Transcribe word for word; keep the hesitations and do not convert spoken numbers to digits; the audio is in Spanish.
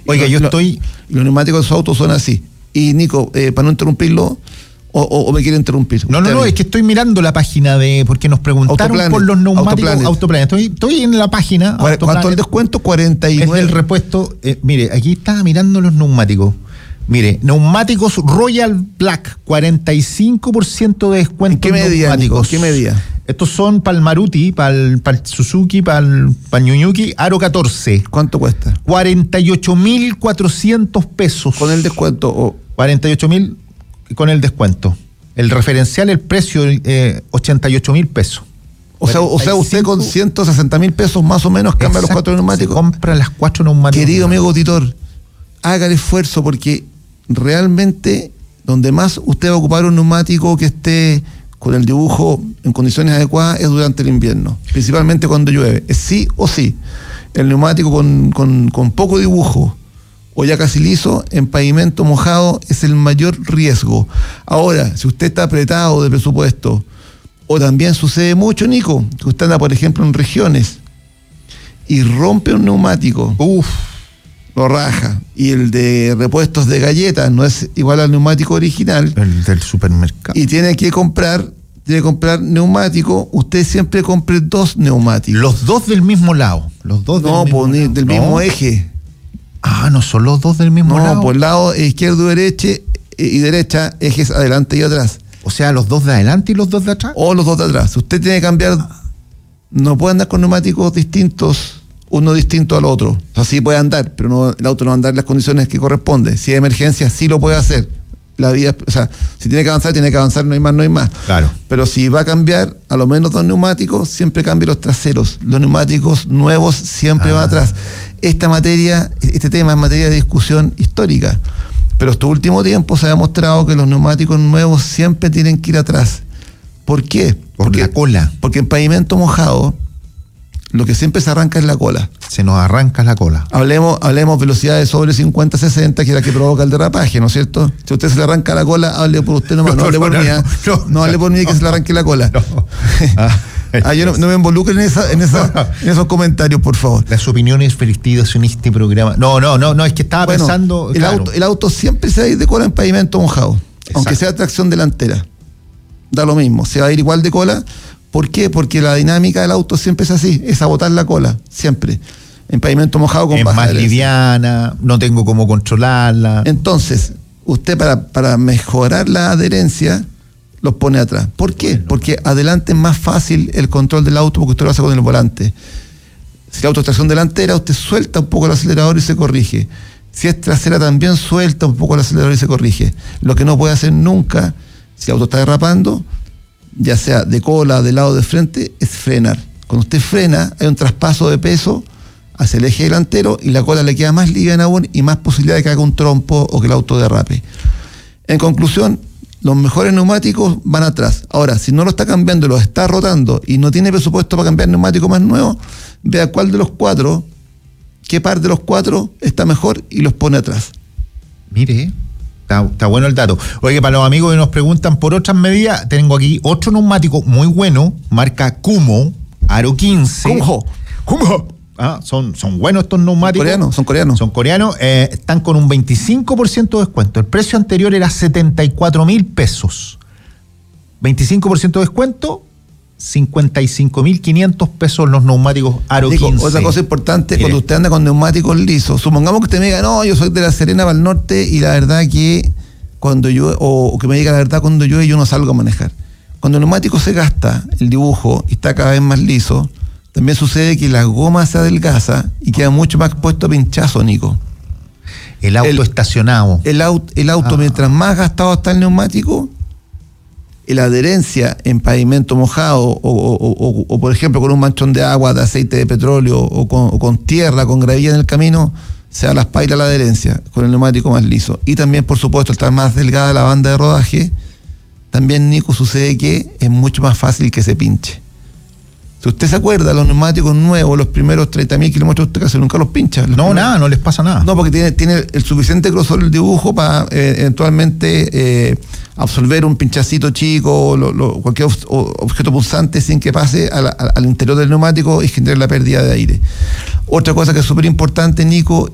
Oiga, yo lo, estoy... Los neumáticos de su auto son así. Y Nico, eh, para no interrumpirlo, o, o, o me quiere interrumpir. No, no, no, es que estoy mirando la página de... Porque nos preguntaron Autoplanet, por los neumáticos Autoplanet. Estoy, estoy en la página. ¿Cuánto es el descuento? cuarenta y nueve. Es del repuesto. Eh, mire, aquí estaba mirando los neumáticos. Mire, neumáticos Royal Black, cuarenta y cinco por ciento de descuento. ¿En qué medida, Nico? ¿Qué medida? Estos son para el Maruti, para el, para el Suzuki, para el, para el Ñuñuki, Aro catorce. ¿Cuánto cuesta? cuarenta y ocho mil cuatrocientos pesos. ¿Con el descuento? Oh. cuarenta y ocho mil con el descuento. El referencial, el precio, eh, ochenta y ocho mil pesos. O sea, o sea, usted con ciento sesenta mil pesos más o menos cambia los cuatro neumáticos. Compra las cuatro neumáticos. Querido amigo auditor, haga el esfuerzo porque realmente donde más usted va a ocupar un neumático que esté con el dibujo en condiciones adecuadas es durante el invierno, principalmente cuando llueve. Es sí o sí. El neumático con, con, con poco dibujo o ya casi liso, en pavimento mojado, es el mayor riesgo. Ahora, si usted está apretado de presupuesto, o también sucede mucho, Nico, que usted anda, por ejemplo, en regiones y rompe un neumático, uff, lo raja, y el de repuestos de galletas no es igual al neumático original, el del supermercado, y tiene que comprar, tiene que comprar neumático, usted siempre compre dos neumáticos. Los dos del mismo lado, los dos no, del mismo, pues, lado. del mismo no. eje. Ah, no son los dos del mismo no, lado. No, por el lado izquierdo y derecha, y derecha, ejes adelante y atrás. O sea, los dos de adelante y los dos de atrás. O los dos de atrás. Si usted tiene que cambiar, no puede andar con neumáticos distintos, uno distinto al otro. O sea, sí puede andar, pero no, el auto no va a andar en las condiciones que corresponde. Si hay emergencia, sí lo puede hacer. La vía, o sea, si tiene que avanzar, tiene que avanzar, no hay más, no hay más. Claro. Pero si va a cambiar, a lo menos dos neumáticos, siempre cambie los traseros. Los neumáticos nuevos siempre ah. van atrás. Esta materia, este tema es materia de discusión histórica. Pero este último tiempo se ha demostrado que los neumáticos nuevos siempre tienen que ir atrás. ¿Por qué? Por porque, la cola. Porque en pavimento mojado, lo que siempre se arranca es la cola. Se nos arranca la cola. Hablemos, hablemos velocidades sobre cincuenta, sesenta, que es la que provoca el derrapaje, ¿no es cierto? Si usted se le arranca la cola, hable por usted nomás, no, no hable por no, mí, no, no, no hable por mí que no, se le arranque la cola. No. Ah. Ah, yo no, no me involucren en, esa, en, esa, en esos comentarios, por favor. Las opiniones vertidas en este programa. No, no, no, no, es que estaba bueno, pensando. El, claro. auto, el auto siempre se va a ir de cola en pavimento mojado. Exacto. Aunque sea tracción delantera. Da lo mismo, se va a ir igual de cola. ¿Por qué? Porque la dinámica del auto siempre es así, es a botar la cola, siempre. En pavimento mojado con es baja más adherencia. Liviana, no tengo cómo controlarla. Entonces, usted para, para mejorar la adherencia los pone atrás. ¿Por qué? Porque adelante es más fácil el control del auto porque usted lo hace con el volante. Si el auto es tracción delantera, usted suelta un poco el acelerador y se corrige. Si es trasera, también suelta un poco el acelerador y se corrige. Lo que no puede hacer nunca, si el auto está derrapando, ya sea de cola, de lado, de frente, es frenar. Cuando usted frena, hay un traspaso de peso hacia el eje delantero y la cola le queda más liviana aún y más posibilidad de que haga un trompo o que el auto derrape. En conclusión, los mejores neumáticos van atrás. Ahora, si no lo está cambiando, lo está rotando y no tiene presupuesto para cambiar neumático más nuevo, vea cuál de los cuatro, qué par de los cuatro está mejor y los pone atrás. Mire, está, está bueno el dato. Oye, para los amigos que nos preguntan por otras medidas, tengo aquí otro neumático muy bueno, marca Kumho, Aro quince. Kumho. Kumho. Ah, son, son buenos estos neumáticos. Coreanos, son coreanos. Son coreanos, eh, están con un veinticinco por ciento de descuento. El precio anterior era setenta y cuatro mil pesos. veinticinco por ciento de descuento, cincuenta y cinco mil quinientos pesos los neumáticos Aro Digo, quince. otra cosa importante, Mire. Cuando usted anda con neumáticos lisos, supongamos que usted me diga, no, yo soy de La Serena para el norte y la verdad que cuando yo, o, o que me diga la verdad cuando llueve yo no salgo a manejar. Cuando el neumático se gasta, el dibujo, y está cada vez más liso, también sucede que la goma se adelgaza y queda mucho más expuesto a pinchazo, Nico. El auto el, estacionado. El, auto, el auto ah. mientras más gastado está el neumático, la adherencia en pavimento mojado o, o, o, o, o por ejemplo con un manchón de agua, de aceite de petróleo o con, o con tierra, con gravilla en el camino, se da la espalda la adherencia con el neumático más liso. Y también, por supuesto, al estar más delgada la banda de rodaje, también, Nico, sucede que es mucho más fácil que se pinche. Si usted se acuerda, los neumáticos nuevos, los primeros treinta mil kilómetros, usted casi nunca los pincha. Los no, primeros, nada, no les pasa nada. No, porque tiene, tiene el suficiente grosor el dibujo para eh, eventualmente eh, absorber un pinchacito chico, lo, lo, cualquier ob- objeto punzante sin que pase a la, a, al interior del neumático y genere la pérdida de aire. Otra cosa que es súper importante, Nico,